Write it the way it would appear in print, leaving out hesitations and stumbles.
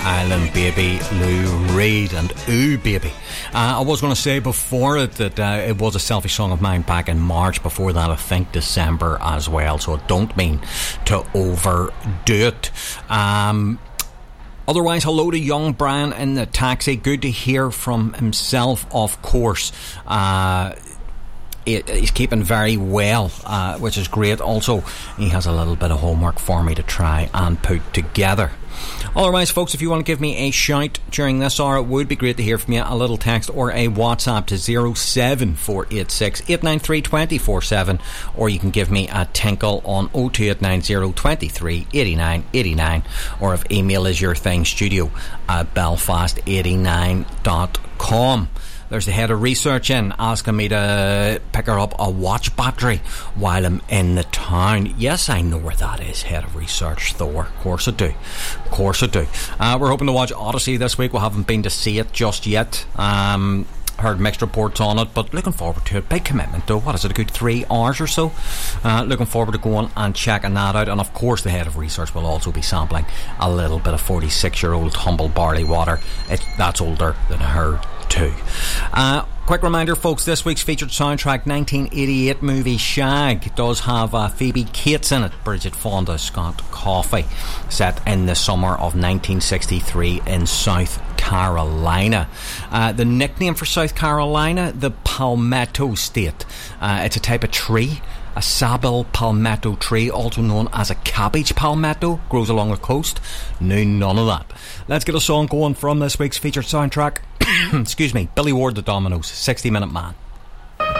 Island Baby, Lou Reed and Ooh Baby. I was going to say before it that it was a selfish song of mine back in March. Before that, I think December as well, so I don't mean to overdo it. Otherwise, hello to young Brian in the taxi. Good to hear from himself, of course. He's keeping very well, which is great. Also, he has a little bit of homework for me to try and put together. Otherwise, folks, if you want to give me a shout during this hour, it would be great to hear from you. A little text or a WhatsApp to 07486 893 247, or you can give me a tinkle on 02890 23 89 89, or if email is your thing, studio@belfast89.com. There's the head of research in asking me to pick her up a watch battery while I'm in the town. Yes, I know where that is, head of research, Thor. Of course I do. We're hoping to watch Odyssey this week. We haven't been to see it just yet. Heard mixed reports on it, but looking forward to it. Big commitment though. What is it, a good 3 hours or so? Looking forward to going and checking that out. And of course the head of research will also be sampling a little bit of 46-year-old humble barley water. That's older than her too. Quick reminder, folks, this week's featured soundtrack, 1988 movie Shag, does have Phoebe Cates in it. Bridget Fonda, Scott Coffey, set in the summer of 1963 in South Carolina. The nickname for South Carolina, the Palmetto State. It's a type of tree, a sabal palmetto tree, also known as a cabbage palmetto, grows along the coast. Knew none of that. Let's get a song going from this week's featured soundtrack. Excuse me, Billy Ward, The Dominoes, 60 Minute Man.